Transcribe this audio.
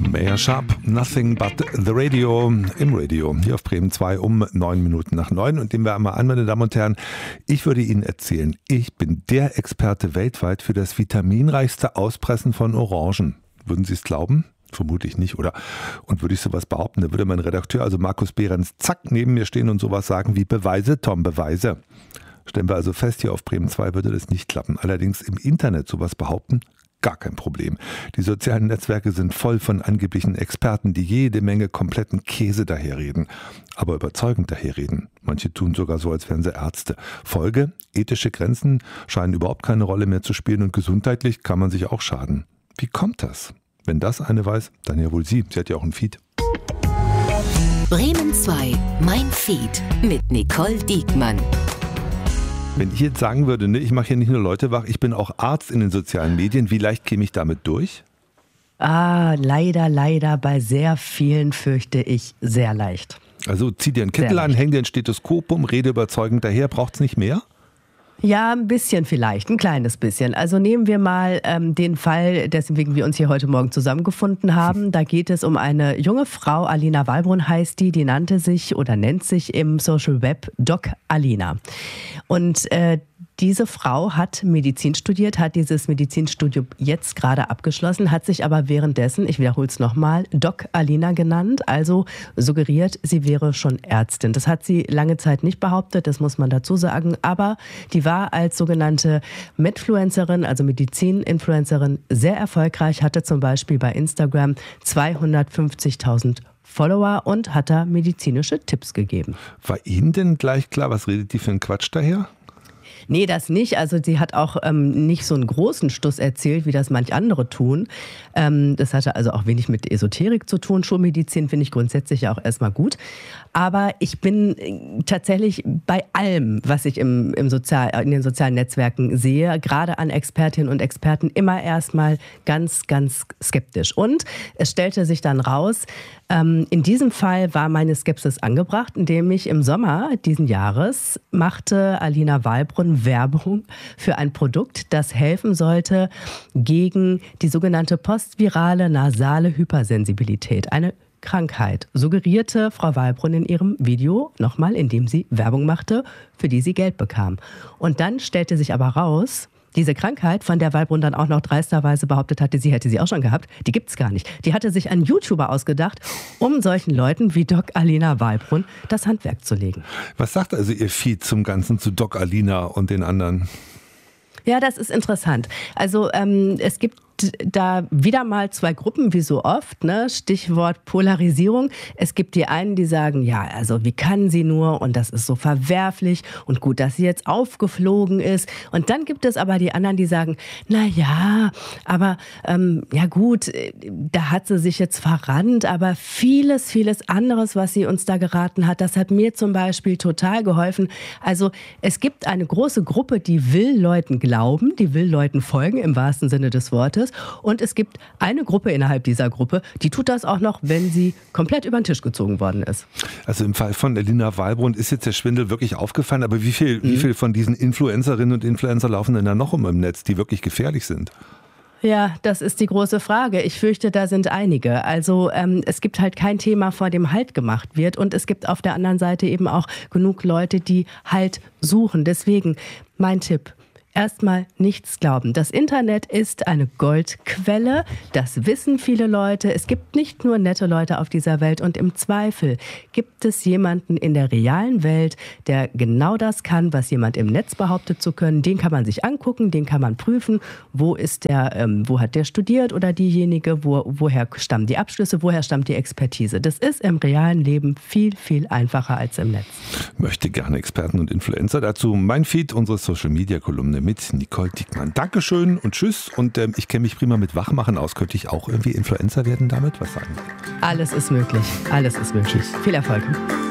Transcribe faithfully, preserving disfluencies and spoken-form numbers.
Mayer Sharp, Nothing But The Radio im Radio, hier auf Bremen zwei um neun Minuten nach neun. Und nehmen wir einmal an, meine Damen und Herren, ich würde Ihnen erzählen, ich bin der Experte weltweit für das vitaminreichste Auspressen von Orangen. Würden Sie es glauben? Vermutlich nicht, oder? Und würde ich sowas behaupten, dann würde mein Redakteur, also Markus Behrens, zack, neben mir stehen und sowas sagen wie Beweise, Tom, Beweise. Stellen wir also fest, hier auf Bremen zwei würde das nicht klappen. Allerdings im Internet sowas behaupten, gar kein Problem. Die sozialen Netzwerke sind voll von angeblichen Experten, die jede Menge kompletten Käse daherreden. Aber überzeugend daherreden. Manche tun sogar so, als wären sie Ärzte. Folge, ethische Grenzen scheinen überhaupt keine Rolle mehr zu spielen und gesundheitlich kann man sich auch schaden. Wie kommt das? Wenn das eine weiß, dann ja wohl sie. Sie hat ja auch einen Feed. Bremen zwei, mein Feed mit Nicole Diekmann. Wenn ich jetzt sagen würde, ne, ich mache hier nicht nur Leute wach, ich bin auch Arzt in den sozialen Medien, wie leicht käme ich damit durch? Ah, leider, leider, bei sehr vielen fürchte ich sehr leicht. Also zieh dir einen Kittel an, häng dir ein Stethoskop um, rede überzeugend daher, braucht's nicht mehr? Ja, ein bisschen vielleicht, ein kleines bisschen. Also nehmen wir mal ähm, den Fall, deswegen wir uns hier heute Morgen zusammengefunden haben. Da geht es um eine junge Frau, Alina Wallbrunn heißt die, die nannte sich oder nennt sich im Social Web Doc Alina. Und äh, diese Frau hat Medizin studiert, hat dieses Medizinstudium jetzt gerade abgeschlossen, hat sich aber währenddessen, ich wiederhole es nochmal, Doc Alina genannt, also suggeriert, sie wäre schon Ärztin. Das hat sie lange Zeit nicht behauptet, das muss man dazu sagen, aber die war als sogenannte Medfluencerin, also Medizin-Influencerin, sehr erfolgreich, hatte zum Beispiel bei Instagram zweihundertfünfzigtausend Follower und hat da medizinische Tipps gegeben. War Ihnen denn gleich klar, was redet die für einen Quatsch daher? Nee, das nicht. Also sie hat auch ähm, nicht so einen großen Stuss erzählt, wie das manch andere tun. Ähm, das hatte also auch wenig mit Esoterik zu tun. Schulmedizin finde ich grundsätzlich ja auch erstmal gut. Aber ich bin tatsächlich bei allem, was ich im, im Sozial, in den sozialen Netzwerken sehe, gerade an Expertinnen und Experten, immer erstmal ganz, ganz skeptisch. Und es stellte sich dann raus, ähm, in diesem Fall war meine Skepsis angebracht, indem ich im Sommer diesen Jahres machte Alina Wallbrunn Werbung für ein Produkt, das helfen sollte gegen die sogenannte postvirale nasale Hypersensibilität. Eine Krankheit, suggerierte Frau Wallbrunn in ihrem Video nochmal, indem sie Werbung machte, für die sie Geld bekam. Und dann stellte sich aber raus, diese Krankheit, von der Wallbrunn dann auch noch dreisterweise behauptet hatte, sie hätte sie auch schon gehabt, die gibt's gar nicht. Die hatte sich ein YouTuber ausgedacht, um solchen Leuten wie Doc Alina Wallbrunn das Handwerk zu legen. Was sagt also Ihr Feed zum Ganzen, zu Doc Alina und den anderen? Ja, das ist interessant. Also ähm, es gibt da wieder mal zwei Gruppen, wie so oft, ne? Stichwort Polarisierung. Es gibt die einen, die sagen, ja, also wie kann sie nur und das ist so verwerflich und gut, dass sie jetzt aufgeflogen ist. Und dann gibt es aber die anderen, die sagen, na ja, aber ähm, ja gut, da hat sie sich jetzt verrannt, aber vieles, vieles anderes, was sie uns da geraten hat, das hat mir zum Beispiel total geholfen. Also es gibt eine große Gruppe, die will Leuten glauben, die will Leuten folgen, im wahrsten Sinne des Wortes. Und es gibt eine Gruppe innerhalb dieser Gruppe, die tut das auch noch, wenn sie komplett über den Tisch gezogen worden ist. Also im Fall von Alina Wallbrunn ist jetzt der Schwindel wirklich aufgefallen, aber wie viel, mhm. wie viel von diesen Influencerinnen und Influencer laufen denn da noch um im Netz, die wirklich gefährlich sind? Ja, das ist die große Frage. Ich fürchte, da sind einige. Also ähm, es gibt halt kein Thema, vor dem Halt gemacht wird. Und es gibt auf der anderen Seite eben auch genug Leute, die Halt suchen. Deswegen mein Tipp. Erstmal nichts glauben. Das Internet ist eine Goldquelle. Das wissen viele Leute. Es gibt nicht nur nette Leute auf dieser Welt. Und im Zweifel gibt es jemanden in der realen Welt, der genau das kann, was jemand im Netz behauptet zu können. Den kann man sich angucken, den kann man prüfen. Wo ist der, ähm, wo hat der studiert oder diejenige? Wo, woher stammen die Abschlüsse? Woher stammt die Expertise? Das ist im realen Leben viel, viel einfacher als im Netz. Möchte gerne Experten und Influencer dazu. Mein Feed, unsere Social-Media-Kolumne mit Nicole Diekmann. Dankeschön und tschüss. Und ähm, ich kenne mich prima mit Wachmachen aus. Könnte ich auch irgendwie Influencer werden damit? Was sagen Sie? Alles ist möglich. Alles ist möglich. Tschüss. Viel Erfolg.